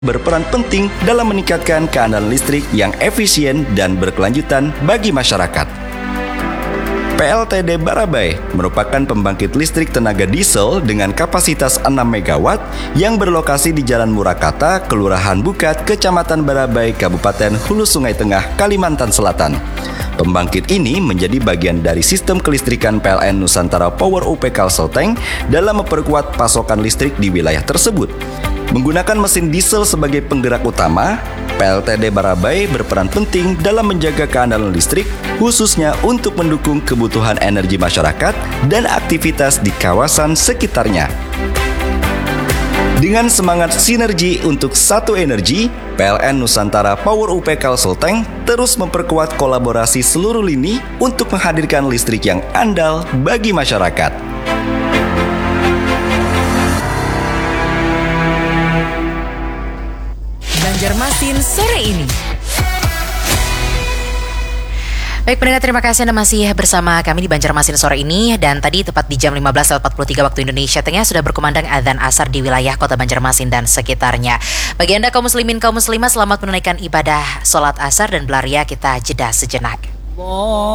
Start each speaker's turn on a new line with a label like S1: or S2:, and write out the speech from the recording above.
S1: berperan penting dalam meningkatkan keandalan listrik yang efisien dan berkelanjutan bagi masyarakat. PLTD Barabai merupakan pembangkit listrik tenaga diesel dengan kapasitas 6 MW yang berlokasi di Jalan Murakata, Kelurahan Bukat, Kecamatan Barabai, Kabupaten Hulu Sungai Tengah, Kalimantan Selatan. Pembangkit ini menjadi bagian dari sistem kelistrikan PLN Nusantara Power UP Kalselteng dalam memperkuat pasokan listrik di wilayah tersebut. Menggunakan mesin diesel sebagai penggerak utama, PLTD Barabai berperan penting dalam menjaga keandalan listrik, khususnya untuk mendukung kebutuhan energi masyarakat dan aktivitas di kawasan sekitarnya. Dengan semangat sinergi untuk satu energi, PLN Nusantara Power UP Kalselteng terus memperkuat kolaborasi seluruh lini untuk menghadirkan listrik yang andal bagi masyarakat.
S2: Banjarmasin sore ini. Baik pendengar, terima kasih Anda masih bersama kami di Banjarmasin sore ini. Dan tadi tepat di jam 15.43 waktu Indonesia Tengah sudah berkumandang adzan asar di wilayah kota Banjarmasin dan sekitarnya. Bagi Anda kaum muslimin, kaum muslimah, selamat menunaikan ibadah sholat asar dan berlaria kita jeda sejenak.